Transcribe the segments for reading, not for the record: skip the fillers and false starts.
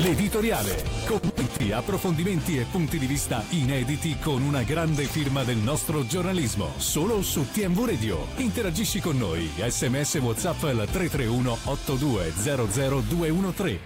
L'editoriale. Commenti, approfondimenti e punti di vista inediti con una grande firma del nostro giornalismo. Solo su TMV Radio. Interagisci con noi. SMS WhatsApp al 331 8200 213.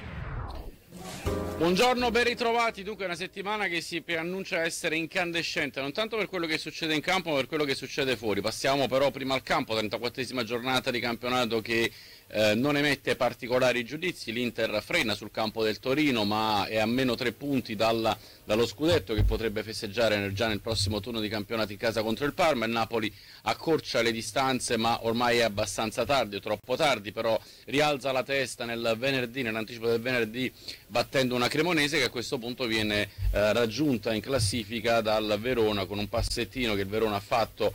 Buongiorno, ben ritrovati. Dunque, una settimana che si preannuncia essere incandescente, non tanto per quello che succede in campo, ma per quello che succede fuori. Passiamo però prima al campo, 34esima giornata di campionato che non emette particolari giudizi. L'Inter frena sul campo del Torino, ma è a meno 3 punti dallo scudetto, che potrebbe festeggiare già nel prossimo turno di campionato in casa contro il Parma. Il Napoli accorcia le distanze, ma ormai è abbastanza tardi, o troppo tardi, però rialza la testa nell'anticipo del venerdì, battendo una Cremonese che a questo punto viene raggiunta in classifica dal Verona con un passettino che il Verona ha fatto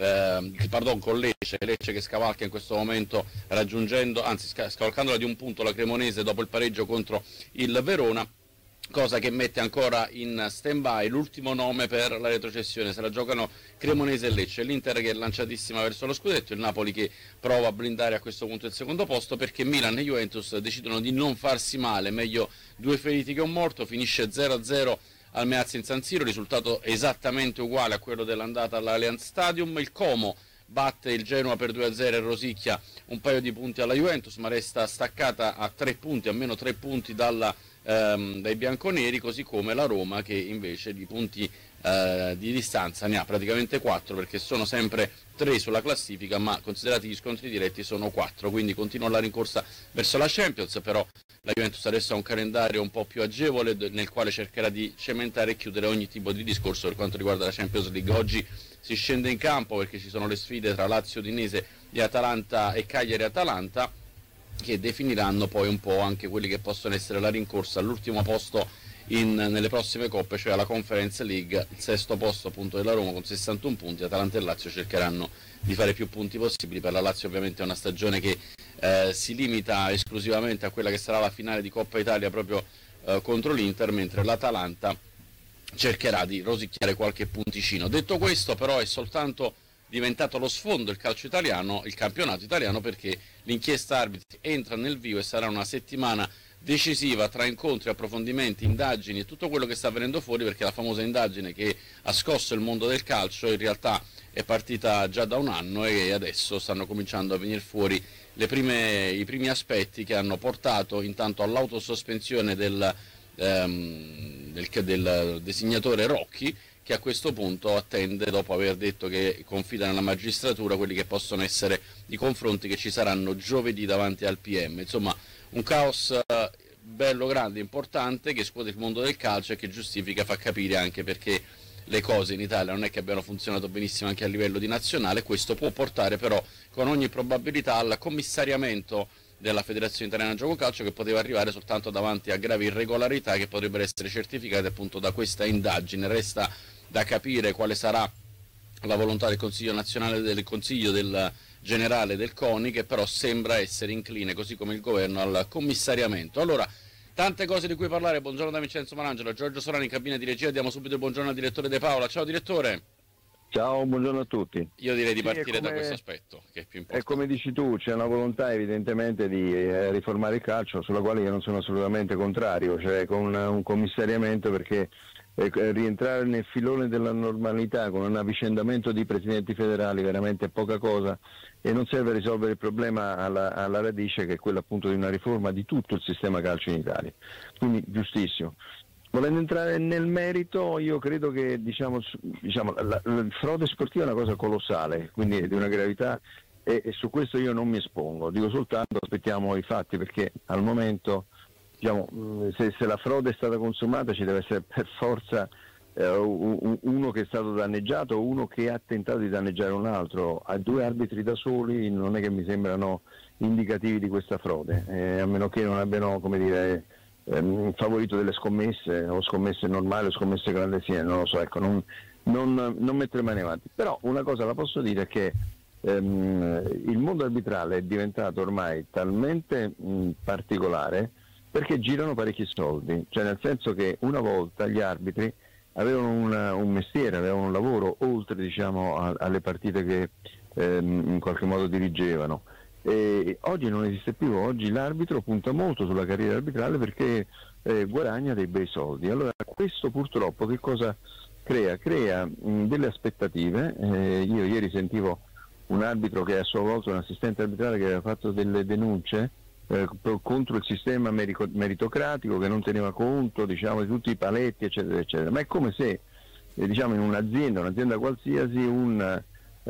con Lecce che scavalca in questo momento, scavalcandola di un punto la Cremonese dopo il pareggio contro il Verona, cosa che mette ancora in stand-by l'ultimo nome per la retrocessione. Se la giocano Cremonese e Lecce, l'Inter che è lanciatissima verso lo scudetto, il Napoli che prova a blindare a questo punto il secondo posto, perché Milan e Juventus decidono di non farsi male, meglio 2 feriti che un morto. Finisce 0-0 al Meazza in San Siro, risultato esattamente uguale a quello dell'andata all'Allianz Stadium. Il Como batte il Genoa per 2-0 e rosicchia un paio di punti alla Juventus, ma resta staccata a 3 punti, a meno 3 punti dai bianconeri, così come la Roma, che invece di punti di distanza ne ha praticamente 4, perché sono sempre 3 sulla classifica, ma considerati gli scontri diretti sono 4, quindi continua la rincorsa verso la Champions. Però la Juventus adesso ha un calendario un po' più agevole, nel quale cercherà di cementare e chiudere ogni tipo di discorso per quanto riguarda la Champions League. Oggi si scende in campo perché ci sono le sfide tra Lazio Udinese di Atalanta e Cagliari Atalanta, che definiranno poi un po' anche quelli che possono essere la rincorsa all'ultimo posto nelle prossime coppe, cioè alla Conference League. Il 6° posto appunto della Roma con 61 punti, Atalanta e Lazio cercheranno di fare più punti possibili. Per la Lazio ovviamente è una stagione che si limita esclusivamente a quella che sarà la finale di Coppa Italia proprio contro l'Inter, mentre l'Atalanta cercherà di rosicchiare qualche punticino. Detto questo, però, è soltanto diventato lo sfondo il campionato italiano, perché l'inchiesta arbitri entra nel vivo e sarà una settimana decisiva tra incontri, approfondimenti, indagini e tutto quello che sta avvenendo fuori, perché la famosa indagine che ha scosso il mondo del calcio in realtà è partita già da un anno e adesso stanno cominciando a venire fuori i primi aspetti che hanno portato intanto all'autosospensione del designatore Rocchi, che a questo punto attende, dopo aver detto che confida nella magistratura, quelli che possono essere i confronti che ci saranno giovedì davanti al PM. Insomma, un caos bello, grande, importante, che scuote il mondo del calcio e che fa capire anche perché le cose in Italia non è che abbiano funzionato benissimo anche a livello di nazionale. Questo può portare però con ogni probabilità al commissariamento della Federazione Italiana Gioco Calcio, che poteva arrivare soltanto davanti a gravi irregolarità che potrebbero essere certificate appunto da questa indagine. Resta da capire quale sarà la volontà del Consiglio nazionale, del Consiglio del generale del CONI, che però sembra essere incline, così come il governo, al commissariamento. Allora, tante cose di cui parlare. Buongiorno da Vincenzo Marangelo, Giorgio Solani in cabina di regia. Diamo subito il buongiorno al direttore De Paola. Ciao direttore. Ciao, buongiorno a tutti. Io direi di partire da questo aspetto, che è più importante. E come dici tu, c'è una volontà evidentemente di riformare il calcio, sulla quale io non sono assolutamente contrario, cioè con un commissariamento, perché rientrare nel filone della normalità con un avvicendamento di presidenti federali veramente è poca cosa e non serve a risolvere il problema alla radice, che è quello appunto di una riforma di tutto il sistema calcio in Italia. Quindi giustissimo. Volendo entrare nel merito, io credo che la frode sportiva è una cosa colossale, quindi di una gravità, e su questo io non mi espongo, dico soltanto aspettiamo i fatti, perché al momento se la frode è stata consumata ci deve essere per forza uno che è stato danneggiato o uno che ha tentato di danneggiare un altro. A 2 arbitri da soli non è che mi sembrano indicativi di questa frode, a meno che non abbiano, come dire, favorito delle scommesse, o scommesse normali o scommesse clandestine, non lo so, ecco, non mettere mani avanti. Però una cosa la posso dire, che il mondo arbitrale è diventato ormai talmente particolare, perché girano parecchi soldi, cioè nel senso che una volta gli arbitri avevano un mestiere, avevano un lavoro oltre alle partite che in qualche modo dirigevano, Oggi non esiste più, oggi l'arbitro punta molto sulla carriera arbitrale perché guadagna dei bei soldi. Allora questo purtroppo che cosa crea? Crea delle aspettative. Io ieri sentivo un arbitro che a sua volta un assistente arbitrale che aveva fatto delle denunce contro il sistema meritocratico, che non teneva conto, diciamo, di tutti i paletti eccetera eccetera, ma è come se diciamo in un'azienda qualsiasi una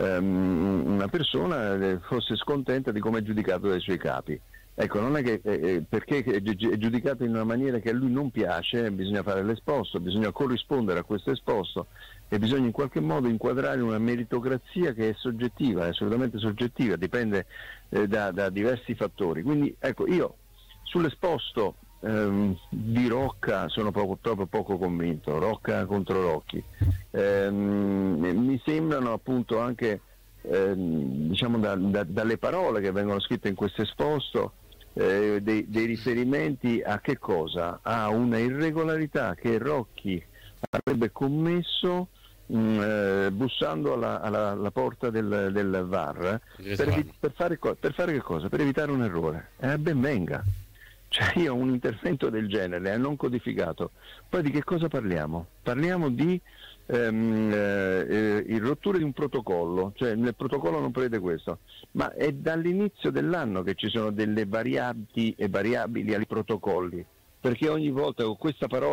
persona fosse scontenta di come è giudicato dai suoi capi. Ecco, non è che perché è giudicato in una maniera che a lui non piace, bisogna fare l'esposto, bisogna corrispondere a questo esposto e bisogna in qualche modo inquadrare una meritocrazia che è soggettiva, è assolutamente soggettiva, dipende da diversi fattori. Quindi ecco, io sull'esposto di Rocca sono proprio poco convinto, Rocca contro Rocchi. Mi sembrano appunto anche diciamo dalle parole che vengono scritte in questo esposto dei riferimenti a che cosa? A una irregolarità che Rocchi avrebbe commesso bussando alla porta del VAR per fare che cosa? Per evitare un errore. Ben venga. Cioè io un intervento del genere non codificato, poi di che cosa parliamo? Parliamo di il rottura di un protocollo, cioè nel protocollo non prevede questo, ma è dall'inizio dell'anno che ci sono delle variabili ai protocolli, perché ogni volta con questa parola